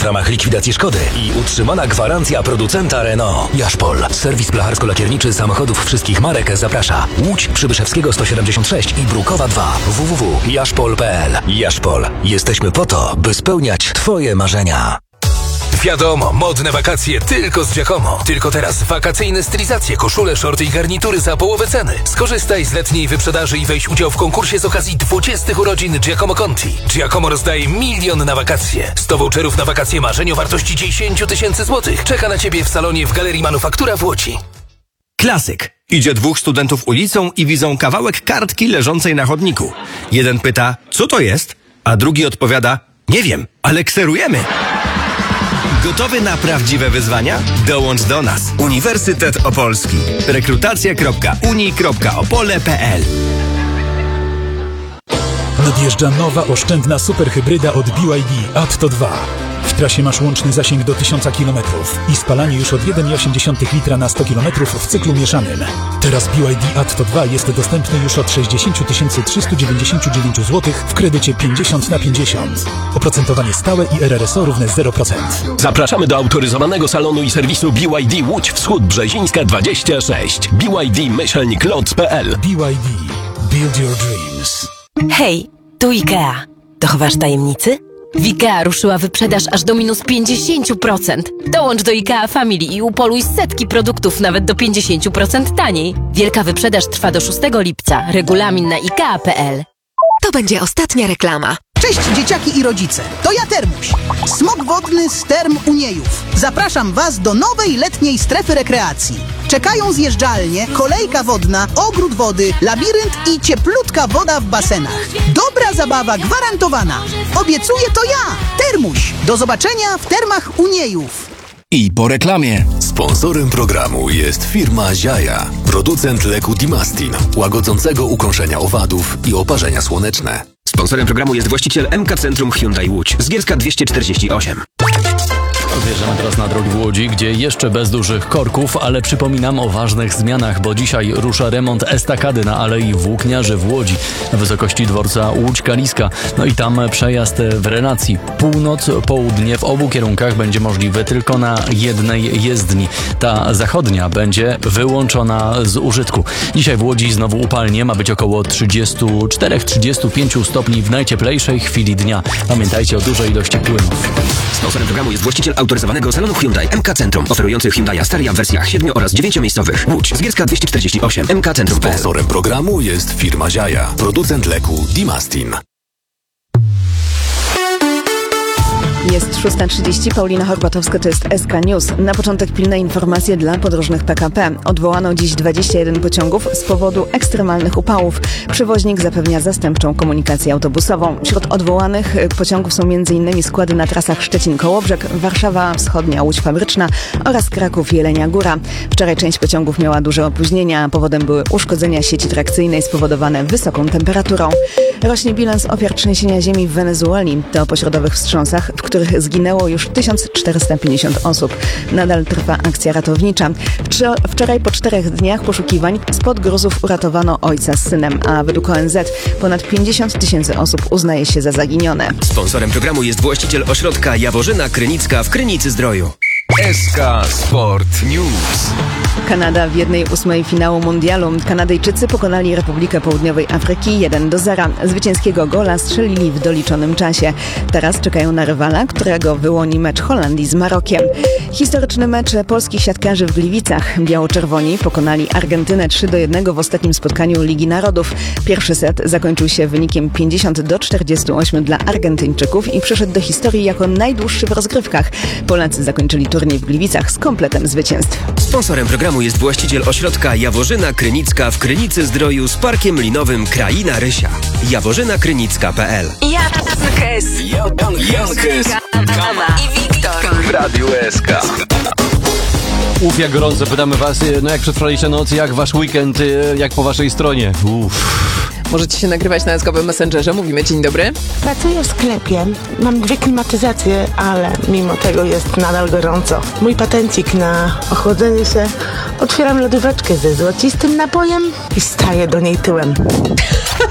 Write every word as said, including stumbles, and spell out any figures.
w ramach likwidacji szkody i utrzymana gwarancja producenta Renault. Jaszpol, serwis blacharsko-lakierniczy samochodów wszystkich marek zaprasza. Łódź, Przybyszewskiego sto siedemdziesiąt sześć i Brukowa dwa. w w w kropka jaszpol kropka p l. Jaszpol. Jesteśmy po to, by spełniać Twoje marzenia. Wiadomo, modne wakacje tylko z Giacomo. Tylko teraz wakacyjne stylizacje, koszule, shorty i garnitury za połowę ceny. Skorzystaj z letniej wyprzedaży i weź udział w konkursie z okazji dwudziestych urodzin Giacomo Conti. Giacomo rozdaje milion na wakacje. sto voucherów na wakacje marzeń o wartości dziesięć tysięcy złotych. Czeka na Ciebie w salonie w Galerii Manufaktura w Łodzi. Klasyk. Idzie dwóch studentów ulicą i widzą kawałek kartki leżącej na chodniku. Jeden pyta, co to jest? A drugi odpowiada, nie wiem, ale kserujemy. Gotowy na prawdziwe wyzwania? Dołącz do nas. Uniwersytet Opolski. rekrutacja kropka uni kropka opole kropka p l. Nadjeżdża nowa, oszczędna superhybryda od B Y D Atto dwa. W trasie masz łączny zasięg do tysiąc kilometrów i spalanie już od jeden przecinek osiem litra na sto kilometrów w cyklu mieszanym. Teraz B Y D Atto dwa jest dostępny już od sześćdziesiąt tysięcy trzysta dziewięćdziesiąt dziewięć złotych w kredycie pięćdziesiąt na pięćdziesiąt. Oprocentowanie stałe i R R S O równe zero procent. Zapraszamy do autoryzowanego salonu i serwisu B Y D Łódź Wschód Brzezińska dwadzieścia sześć. B Y D myślnik lot kropka p l. B Y D. Build your dreams. Hej, tu IKEA. To chowasz tajemnicy? W IKEA ruszyła wyprzedaż aż do minus pięćdziesiąt procent. Dołącz do IKEA Family i upoluj setki produktów nawet do pięćdziesiąt procent taniej. Wielka wyprzedaż trwa do szóstego lipca. Regulamin na ikea kropka p l. To będzie ostatnia reklama. Cześć dzieciaki i rodzice, to ja Termuś, smok wodny z Term Uniejów. Zapraszam Was do nowej letniej strefy rekreacji. Czekają zjeżdżalnie, kolejka wodna, ogród wody, labirynt i cieplutka woda w basenach. Dobra zabawa gwarantowana. Obiecuję to ja, Termuś. Do zobaczenia w Termach Uniejów. I po reklamie. Sponsorem programu jest firma Ziaja, producent leku Dimastin, łagodzącego ukąszenia owadów i oparzenia słoneczne. Sponsorem programu jest właściciel M K Centrum Hyundai Łódź z Gierska dwieście czterdzieści osiem. Wjeżdżamy teraz na drogi w Łodzi, gdzie jeszcze bez dużych korków, ale przypominam o ważnych zmianach, bo dzisiaj rusza remont estakady na Alei Włókniarzy w Łodzi na wysokości dworca Łódź-Kaliska. No i tam przejazd w relacji północ-południe w obu kierunkach będzie możliwy tylko na jednej jezdni. Ta zachodnia będzie wyłączona z użytku. Dzisiaj w Łodzi znowu upalnie, ma być około trzydzieści cztery do trzydziestu pięciu stopni w najcieplejszej chwili dnia. Pamiętajcie o dużej ilości płynów. Sponsorem programu jest właściciel autoryzowanego salonu Hyundai M K Centrum, oferujący Hyundai Staria w wersjach siedmiu oraz dziewięciomiejscowych. Łódź z Gierska dwieście czterdzieści osiem. M K Centrum. Sponsorem programu jest firma Ziaja, producent leku Dimastin. Jest szósta trzydzieści, Paulina Horbatowska, to jest S K News. Na początek pilne informacje dla podróżnych P K P. Odwołano dziś dwadzieścia jeden pociągów z powodu ekstremalnych upałów. Przewoźnik zapewnia zastępczą komunikację autobusową. Wśród odwołanych pociągów są m.in. składy na trasach Szczecin-Kołobrzeg, Warszawa Wschodnia, Łódź Fabryczna oraz Kraków-Jelenia Góra. Wczoraj część pociągów miała duże opóźnienia. Powodem były uszkodzenia sieci trakcyjnej spowodowane wysoką temperaturą. Rośnie bilans ofiar trzęsienia ziemi w Wenezueli. To po środowych wstrząsach, w których zginęło już tysiąc czterysta pięćdziesiąt osób. Nadal trwa akcja ratownicza. Wczoraj po czterech dniach poszukiwań spod gruzów uratowano ojca z synem, a według O N Z ponad pięćdziesiąt tysięcy osób uznaje się za zaginione. Sponsorem programu jest właściciel ośrodka Jaworzyna Krynicka w Krynicy-Zdroju. S K Sport News. Kanada w jednej ósmej finału mundialu. Kanadyjczycy pokonali Republikę Południowej Afryki jeden do zera. Zwycięskiego gola strzelili w doliczonym czasie. Teraz czekają na rywala, którego wyłoni mecz Holandii z Marokiem. Historyczny mecz polskich siatkarzy w Gliwicach. Biało-czerwoni pokonali Argentynę trzy do jednego w ostatnim spotkaniu Ligi Narodów. Pierwszy set zakończył się wynikiem pięćdziesiąt do czterdziestu ośmiu dla Argentyńczyków i przeszedł do historii jako najdłuższy w rozgrywkach. Polacy zakończyli turniej w Gliwicach z kompletem zwycięstw. Sponsorem programu jest właściciel ośrodka Jaworzyna Krynicka w Krynicy-Zdroju z parkiem linowym Kraina Rysia. jaworzyna krynicka kropka p l. Jankes, Jankes i Wiktor w Radiu S K. Uf, jak gorąco, pytamy was, no jak przetrwaliście noc, jak wasz weekend, jak po waszej stronie? Uff. Możecie się nagrywać na S K W Messengerze. Mówimy dzień dobry. Pracuję w sklepie. Mam dwie klimatyzacje, ale mimo tego jest nadal gorąco. Mój patencik na ochłodzenie się. Otwieram lodóweczkę ze złocistym napojem i staję do niej tyłem.